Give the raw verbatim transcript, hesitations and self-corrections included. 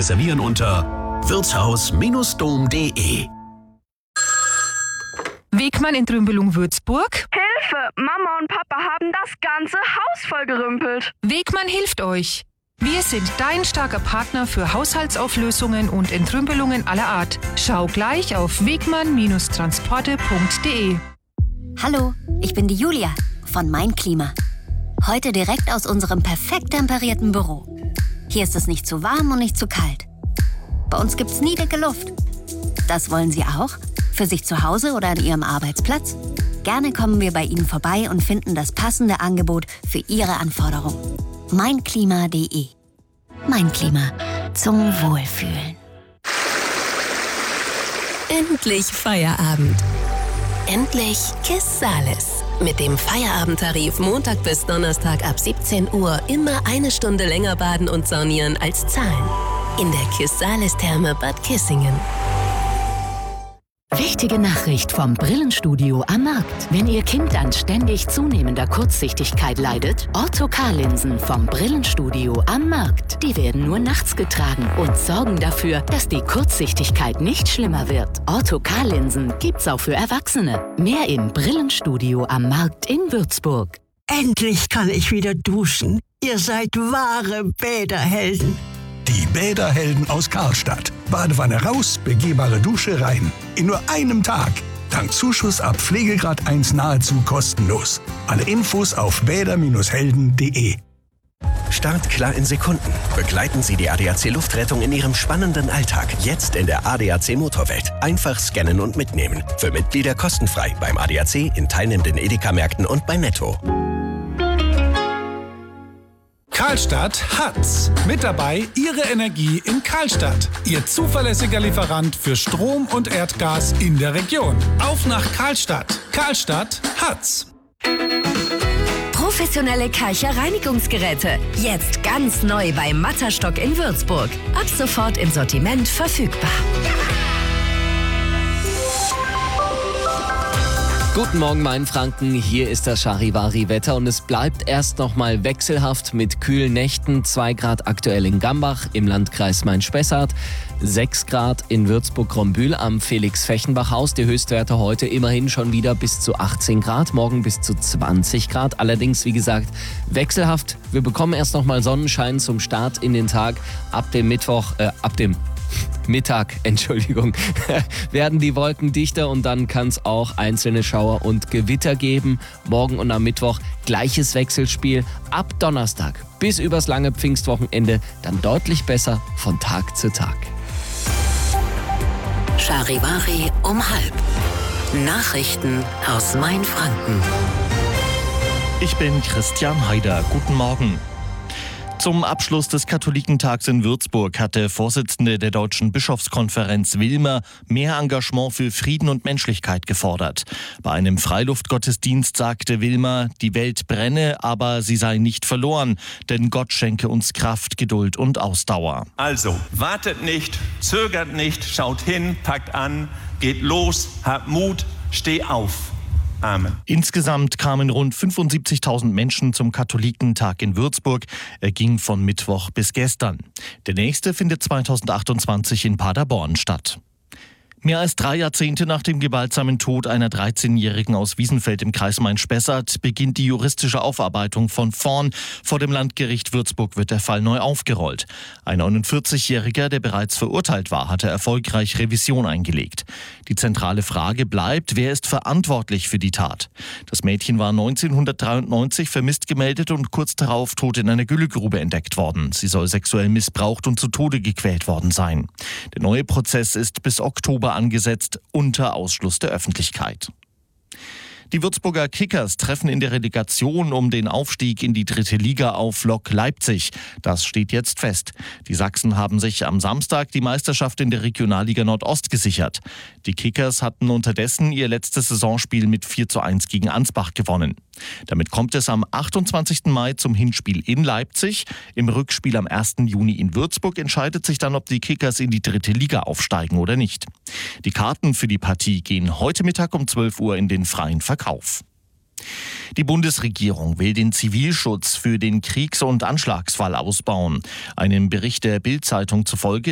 reservieren unter wirtshaus Bindestrich dom punkt de. Wegmann in Trümbelung Würzburg. Hilfe! Mama und Papa haben das ganze Haus vollgerümpelt. Wegmann hilft euch. Wir sind dein starker Partner für Haushaltsauflösungen und Entrümpelungen aller Art. Schau gleich auf wegmann Bindestrich transporte punkt de. Hallo, ich bin die Julia von Mein Klima. Heute direkt aus unserem perfekt temperierten Büro. Hier ist es nicht zu warm und nicht zu kalt. Bei uns gibt's nie dicke Luft. Das wollen Sie auch? Für sich zu Hause oder an Ihrem Arbeitsplatz? Gerne kommen wir bei Ihnen vorbei und finden das passende Angebot für Ihre Anforderungen. mein klima punkt de. Mein Klima. Zum Wohlfühlen. Endlich Feierabend. Endlich Kiss Sales. Mit dem Feierabendtarif Montag bis Donnerstag ab siebzehn Uhr immer eine Stunde länger baden und saunieren als zahlen. In der Kiss Sales Therme Bad Kissingen. Wichtige Nachricht vom Brillenstudio am Markt. Wenn Ihr Kind an ständig zunehmender Kurzsichtigkeit leidet, Ortho-K-Linsen vom Brillenstudio am Markt. Die werden nur nachts getragen und sorgen dafür, dass die Kurzsichtigkeit nicht schlimmer wird. Ortho-K-Linsen gibt's auch für Erwachsene. Mehr im Brillenstudio am Markt in Würzburg. Endlich kann ich wieder duschen. Ihr seid wahre Bäderhelden. Die Bäderhelden aus Karlstadt. Badewanne raus, begehbare Dusche rein. In nur einem Tag. Dank Zuschuss ab Pflegegrad eins nahezu kostenlos. Alle Infos auf bäder helden punkt de. Start klar in Sekunden. Begleiten Sie die A D A C Luftrettung in Ihrem spannenden Alltag. Jetzt in der A D A C Motorwelt. Einfach scannen und mitnehmen. Für Mitglieder kostenfrei beim A D A C, in teilnehmenden Edeka-Märkten und bei Netto. Karlstadt hat's. Mit dabei Ihre Energie in Karlstadt. Ihr zuverlässiger Lieferant für Strom und Erdgas in der Region. Auf nach Karlstadt. Karlstadt hat's. Professionelle Karcher Reinigungsgeräte. Jetzt ganz neu bei Matterstock in Würzburg. Ab sofort im Sortiment verfügbar. Guten Morgen, Mainfranken. Hier ist das Charivari-Wetter und es bleibt erst noch mal wechselhaft mit kühlen Nächten. zwei Grad aktuell in Gambach im Landkreis Main-Spessart, sechs Grad in Würzburg-Grombühl am Felix-Fechenbach-Haus. Die Höchstwerte heute immerhin schon wieder bis zu achtzehn Grad, morgen bis zu zwanzig Grad. Allerdings, wie gesagt, wechselhaft. Wir bekommen erst noch mal Sonnenschein zum Start in den Tag. Ab dem Mittwoch, äh, ab dem Mittag, Entschuldigung, werden die Wolken dichter und dann kann es auch einzelne Schauer und Gewitter geben. Morgen und am Mittwoch gleiches Wechselspiel. Ab Donnerstag bis übers lange Pfingstwochenende dann deutlich besser von Tag zu Tag. Charivari um halb. Nachrichten aus Mainfranken. Ich bin Christian Haider. Guten Morgen. Zum Abschluss des Katholikentags in Würzburg hat der Vorsitzende der Deutschen Bischofskonferenz Wilmer mehr Engagement für Frieden und Menschlichkeit gefordert. Bei einem Freiluftgottesdienst sagte Wilmer, die Welt brenne, aber sie sei nicht verloren, denn Gott schenke uns Kraft, Geduld und Ausdauer. Also, wartet nicht, zögert nicht, schaut hin, packt an, geht los, habt Mut, steh auf. Amen. Insgesamt kamen rund fünfundsiebzigtausend Menschen zum Katholikentag in Würzburg. Er ging von Mittwoch bis gestern. Der nächste findet zweitausendachtundzwanzig in Paderborn statt. Mehr als drei Jahrzehnte nach dem gewaltsamen Tod einer dreizehnjährigen aus Wiesenfeld im Kreis Main-Spessart beginnt die juristische Aufarbeitung von vorn. Vor dem Landgericht Würzburg wird der Fall neu aufgerollt. Ein neunundvierzigjähriger, der bereits verurteilt war, hatte erfolgreich Revision eingelegt. Die zentrale Frage bleibt, wer ist verantwortlich für die Tat? Das Mädchen war neunzehnhundertdreiundneunzig vermisst gemeldet und kurz darauf tot in einer Güllegrube entdeckt worden. Sie soll sexuell missbraucht und zu Tode gequält worden sein. Der neue Prozess ist bis Oktober angesetzt, unter Ausschluss der Öffentlichkeit. Die Würzburger Kickers treffen in der Relegation um den Aufstieg in die dritte Liga auf Lok Leipzig. Das steht jetzt fest. Die Sachsen haben sich am Samstag die Meisterschaft in der Regionalliga Nordost gesichert. Die Kickers hatten unterdessen ihr letztes Saisonspiel mit vier zu eins gegen Ansbach gewonnen. Damit kommt es am achtundzwanzigsten Mai zum Hinspiel in Leipzig. Im Rückspiel am ersten Juni in Würzburg entscheidet sich dann, ob die Kickers in die dritte Liga aufsteigen oder nicht. Die Karten für die Partie gehen heute Mittag um zwölf Uhr in den freien Verkauf. Die Bundesregierung will den Zivilschutz für den Kriegs- und Anschlagsfall ausbauen. Einem Bericht der Bild-Zeitung zufolge